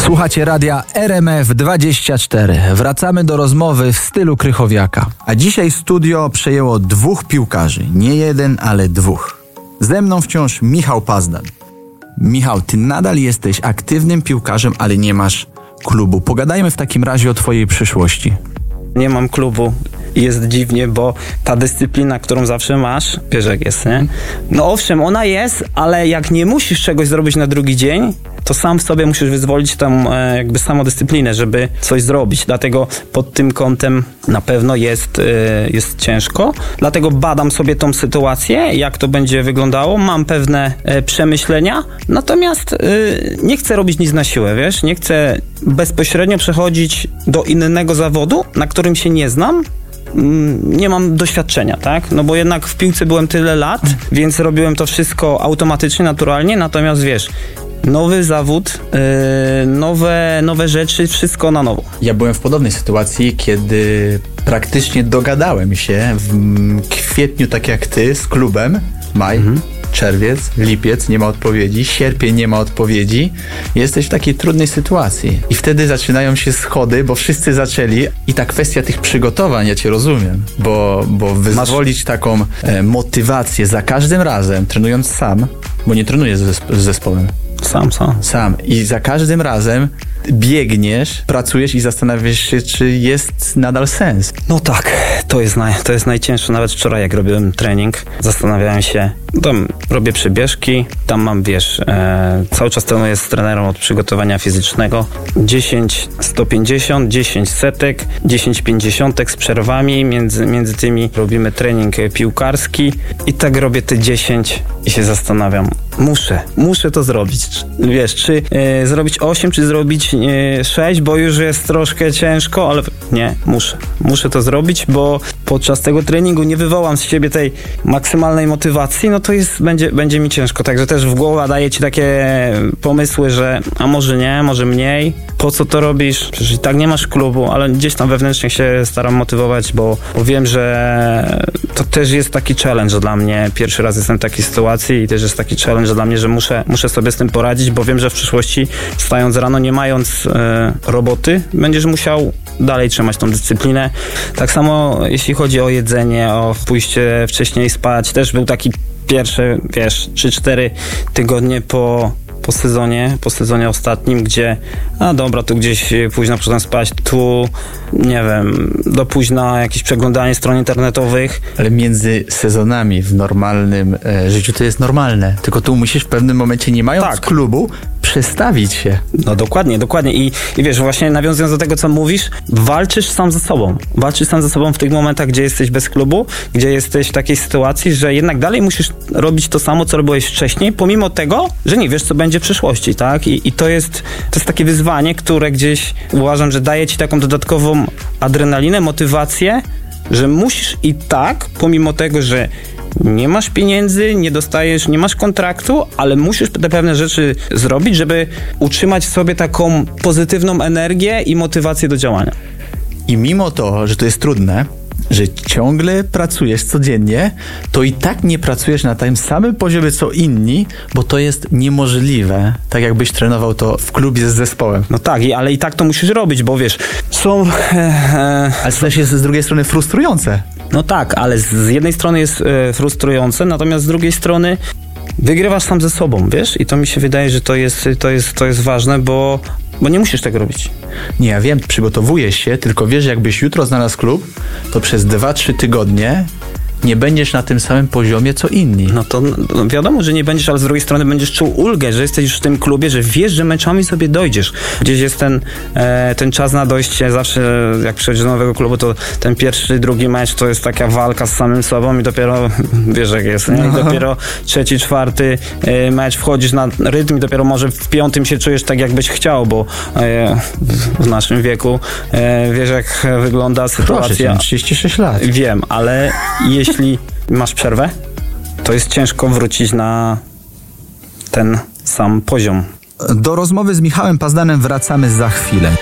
Słuchacie radia RMF24. Wracamy do rozmowy w stylu Krychowiaka. A dzisiaj studio przejęło 2 piłkarzy. Nie jeden, ale 2. Ze mną wciąż Michał Pazdan. Michał, ty nadal jesteś aktywnym piłkarzem, ale nie masz klubu. Pogadajmy w takim razie o twojej przyszłości. Nie mam klubu i jest dziwnie, bo ta dyscyplina, którą zawsze masz, wiesz jak jest, nie? No owszem, ona jest, ale jak nie musisz czegoś zrobić na drugi dzień, to sam w sobie musisz wyzwolić tam jakby samodyscyplinę, żeby coś zrobić. Dlatego pod tym kątem na pewno jest ciężko. Dlatego badam sobie tą sytuację, jak to będzie wyglądało. Mam pewne przemyślenia, natomiast nie chcę robić nic na siłę, wiesz? Nie chcę bezpośrednio przechodzić do innego zawodu, na którym się nie znam. Nie mam doświadczenia, tak? No bo jednak w piłce byłem tyle lat, więc robiłem to wszystko automatycznie, naturalnie, natomiast wiesz, nowy zawód, nowe rzeczy, wszystko na nowo. Ja byłem w podobnej sytuacji, kiedy praktycznie dogadałem się w kwietniu, tak jak ty, z klubem. Maj, czerwiec, lipiec, nie ma odpowiedzi, sierpień, nie ma odpowiedzi. Jesteś w takiej trudnej sytuacji. I wtedy zaczynają się schody, bo wszyscy zaczęli. I ta kwestia tych przygotowań, ja cię rozumiem, bo wyzwolić taką motywację za każdym razem, trenując sam, bo nie trenuję z zespołem. Sam. I za każdym razem biegniesz, pracujesz i zastanawiasz się, czy jest nadal sens. No tak, to jest najcięższe. Nawet wczoraj, jak robiłem trening, zastanawiałem się, tam robię przebieżki, tam mam, wiesz, cały czas trenuję z trenerem od przygotowania fizycznego. 10 150, 10 setek, 10 50 z przerwami, między tymi robimy trening piłkarski i tak robię te 10 i się zastanawiam, muszę to zrobić. Wiesz, czy zrobić 8, czy zrobić 6, bo już jest troszkę ciężko, ale nie, muszę to zrobić, bo podczas tego treningu nie wywołam z siebie tej maksymalnej motywacji, no to będzie mi ciężko. Także też w głowę daje ci takie pomysły, że a może nie, może mniej, po co to robisz? Przecież i tak nie masz klubu, ale gdzieś tam wewnętrznie się staram motywować, bo wiem, że to też jest taki challenge dla mnie. Pierwszy raz jestem w takiej sytuacji i też jest taki challenge dla mnie, że muszę sobie z tym poradzić, bo wiem, że w przyszłości, wstając rano, nie mając roboty, będziesz musiał dalej trzymać tą dyscyplinę. Tak samo jeśli chodzi o jedzenie, o pójście wcześniej spać, też był taki pierwszy, wiesz, 3-4 tygodnie po sezonie ostatnim, gdzie dobra, tu gdzieś późno poszedłem spać, tu nie wiem, do późna jakieś przeglądanie stron internetowych. Ale między sezonami w normalnym życiu to jest normalne, tylko tu musisz w pewnym momencie, nie mając klubu, przestawić się. No dokładnie. I wiesz, właśnie nawiązując do tego, co mówisz, walczysz sam ze sobą w tych momentach, gdzie jesteś bez klubu, gdzie jesteś w takiej sytuacji, że jednak dalej musisz robić to samo, co robiłeś wcześniej, pomimo tego, że nie wiesz, co będzie w przyszłości, tak? I to jest takie wyzwanie, które gdzieś uważam, że daje ci taką dodatkową adrenalinę, motywację, że musisz i tak, pomimo tego, że nie masz pieniędzy, nie masz kontraktu, ale musisz te pewne rzeczy zrobić, żeby utrzymać w sobie taką pozytywną energię i motywację do działania. I mimo to, że to jest trudne, że ciągle pracujesz codziennie, to i tak nie pracujesz na tym samym poziomie co inni, bo to jest niemożliwe, tak jakbyś trenował to w klubie z zespołem. No tak, ale i tak to musisz robić, bo wiesz, Ale to też jest z drugiej strony frustrujące. No tak, ale z jednej strony jest frustrujące, natomiast z drugiej strony wygrywasz sam ze sobą, wiesz? I to mi się wydaje, że to jest ważne, bo nie musisz tego robić. Nie, ja wiem, przygotowujesz się, tylko wiesz, jakbyś jutro znalazł klub, to przez 2-3 tygodnie nie będziesz na tym samym poziomie, co inni. No to wiadomo, że nie będziesz, ale z drugiej strony będziesz czuł ulgę, że jesteś już w tym klubie, że wiesz, że meczami sobie dojdziesz. Gdzieś jest ten czas na dojście. Zawsze jak przychodzisz do nowego klubu, to ten pierwszy, drugi mecz to jest taka walka z samym sobą i dopiero, wiesz jak jest, nie? I dopiero 3., 4. mecz wchodzisz na rytm i dopiero może w 5. się czujesz tak, jakbyś chciał, bo w naszym wieku wiesz, jak wygląda sytuacja. Proszę, 36 lat. Wiem, ale jeśli masz przerwę, to jest ciężko wrócić na ten sam poziom. Do rozmowy z Michałem Pazdanem wracamy za chwilę.